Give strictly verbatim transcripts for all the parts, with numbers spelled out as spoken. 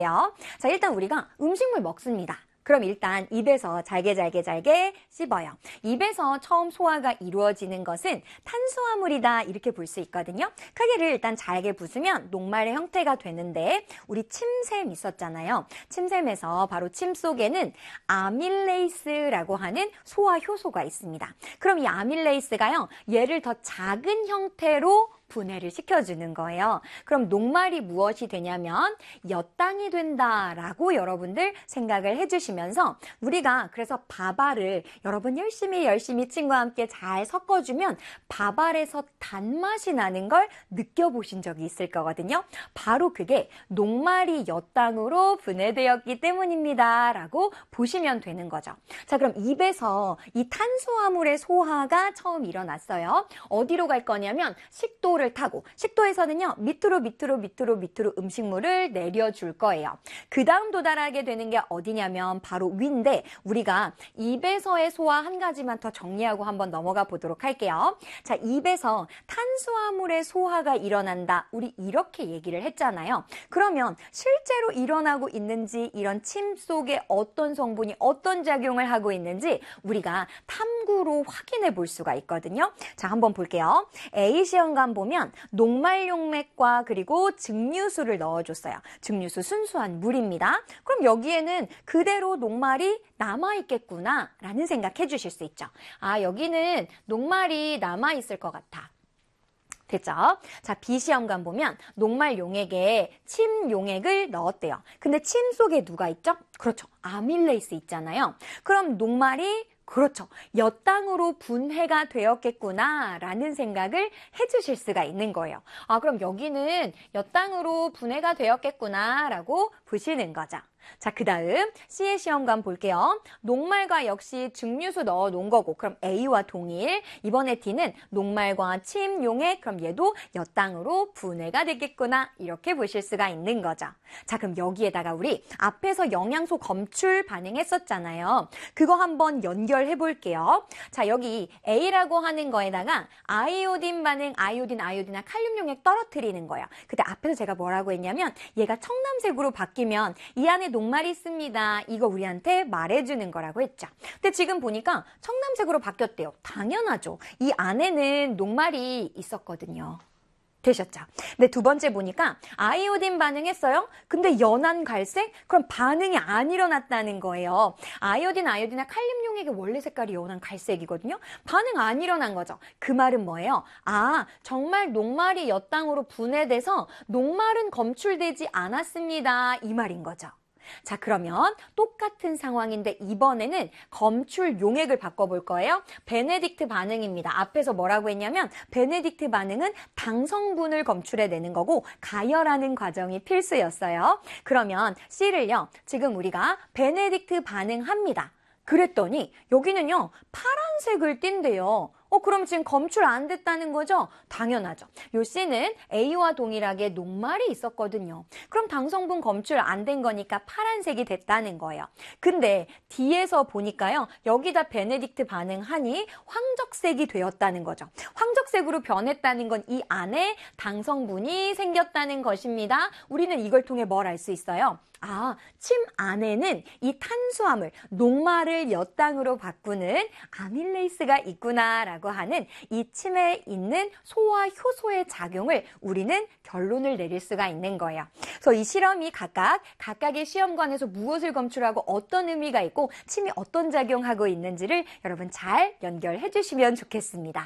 자, 일단 우리가 음식물 먹습니다. 그럼 일단 입에서 잘게 잘게 잘게 씹어요. 입에서 처음 소화가 이루어지는 것은 탄수화물이다 이렇게 볼 수 있거든요. 크기를 일단 잘게 부수면 녹말의 형태가 되는데 우리 침샘 있었잖아요. 침샘에서 바로 침 속에는 아밀레이스라고 하는 소화 효소가 있습니다. 그럼 이 아밀레이스가요, 얘를 더 작은 형태로 분해를 시켜주는 거예요. 그럼 녹말이 무엇이 되냐면 엿당이 된다라고 여러분들 생각을 해주시면서 우리가 그래서 밥알을 여러분 열심히 열심히 친구와 함께 잘 섞어주면 밥알에서 단맛이 나는 걸 느껴보신 적이 있을 거거든요. 바로 그게 녹말이 엿당으로 분해되었기 때문입니다. 라고 보시면 되는 거죠. 자, 그럼 입에서 이 탄수화물의 소화가 처음 일어났어요. 어디로 갈 거냐면 식도를 타고 식도에서는요 밑으로 밑으로 밑으로 밑으로 음식물을 내려줄 거예요. 그 다음 도달하게 되는 게 어디냐면 바로 위인데 우리가 입에서의 소화 한 가지만 더 정리하고 한번 넘어가 보도록 할게요. 자, 입에서 탄수화물의 소화가 일어난다. 우리 이렇게 얘기를 했잖아요. 그러면 실제로 일어나고 있는지 이런 침 속에 어떤 성분이 어떤 작용을 하고 있는지 우리가 탐구로 확인해 볼 수가 있거든요. 자, 한번 볼게요. 에이 시험관 보면 녹말용맥과 그리고 증류수를 넣어줬어요. 증류수 순수한 물입니다. 그럼 여기에는 그대로 녹말이 남아있겠구나 라는 생각해 주실 수 있죠. 아, 여기는 녹말이 남아있을 것 같아. 됐죠? 자, 비 시험관 보면 녹말 용액에 침 용액을 넣었대요. 근데 침 속에 누가 있죠? 그렇죠. 아밀레이스 있잖아요. 그럼 녹말이 그렇죠. 엿당으로 분해가 되었겠구나 라는 생각을 해주실 수가 있는 거예요. 아, 그럼 여기는 엿당으로 분해가 되었겠구나 라고 보시는 거죠. 자, 그 다음 C의 시험관 볼게요. 녹말과 역시 증류수 넣어 놓은 거고 그럼 A와 동일. 이번에 D는 녹말과 침 용액 그럼 얘도 엿당으로 분해가 되겠구나 이렇게 보실 수가 있는 거죠. 자, 그럼 여기에다가 우리 앞에서 영양소 검출 반응했었잖아요. 그거 한번 연결해 볼게요. 자, 여기 A라고 하는 거에다가 아이오딘 반응, 아이오딘, 아이오딘이나 칼륨 용액 떨어뜨리는 거예요. 그때 앞에서 제가 뭐라고 했냐면 얘가 청남색으로 바뀌면 이 안에 녹말이 있습니다. 이거 우리한테 말해주는 거라고 했죠. 근데 지금 보니까 청남색으로 바뀌었대요. 당연하죠. 이 안에는 녹말이 있었거든요. 되셨죠? 근데 두 번째 보니까 아이오딘 반응했어요? 근데 연한 갈색? 그럼 반응이 안 일어났다는 거예요. 아이오딘, 아이오딘이나 칼륨 용액의 원래 색깔이 연한 갈색이거든요. 반응 안 일어난 거죠. 그 말은 뭐예요? 아, 정말 녹말이 엿당으로 분해돼서 녹말은 검출되지 않았습니다. 이 말인 거죠. 자, 그러면 똑같은 상황인데 이번에는 검출 용액을 바꿔볼 거예요. 베네딕트 반응입니다. 앞에서 뭐라고 했냐면 베네딕트 반응은 당성분을 검출해내는 거고 가열하는 과정이 필수였어요. 그러면 C를요. 지금 우리가 베네딕트 반응합니다. 그랬더니 여기는요. 파란색을 띈대요. 어, 그럼 지금 검출 안 됐다는 거죠? 당연하죠. 요 C는 A와 동일하게 녹말이 있었거든요. 그럼 당성분 검출 안 된 거니까 파란색이 됐다는 거예요. 근데 D에서 보니까요. 여기다 베네딕트 반응하니 황적색이 되었다는 거죠. 황적색으로 변했다는 건 이 안에 당성분이 생겼다는 것입니다. 우리는 이걸 통해 뭘 알 수 있어요? 아, 침 안에는 이 탄수화물, 녹말을 엿당으로 바꾸는 아밀레이스가 있구나라고 하는 이 침에 있는 소화 효소의 작용을 우리는 결론을 내릴 수가 있는 거예요. 그래서 이 실험이 각각 각각의 시험관에서 무엇을 검출하고 어떤 의미가 있고 침이 어떤 작용하고 있는지를 여러분 잘 연결해 주시면 좋겠습니다.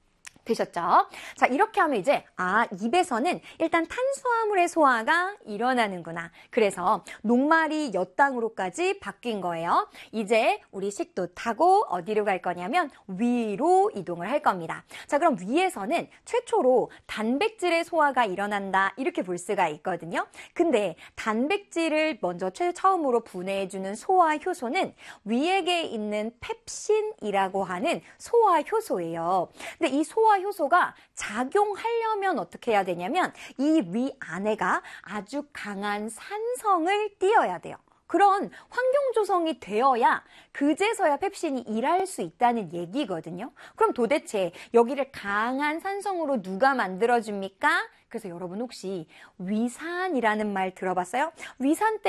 되셨죠? 자, 이렇게 하면 이제 아, 입에서는 일단 탄수화물의 소화가 일어나는구나. 그래서 녹말이 엿당으로까지 바뀐 거예요. 이제 우리 식도 타고 어디로 갈 거냐면 위로 이동을 할 겁니다. 자, 그럼 위에서는 최초로 단백질의 소화가 일어난다. 이렇게 볼 수가 있거든요. 근데 단백질을 먼저 최 처음으로 분해해주는 소화 효소는 위액에 있는 펩신이라고 하는 소화 효소예요. 근데 이 소화 효소가 작용하려면 어떻게 해야 되냐면 이 위 안에가 아주 강한 산성을 띄어야 돼요. 그런 환경 조성이 되어야 그제서야 펩신이 일할 수 있다는 얘기거든요. 그럼 도대체 여기를 강한 산성으로 누가 만들어줍니까? 그래서 여러분 혹시 위산이라는 말 들어봤어요? 위산 때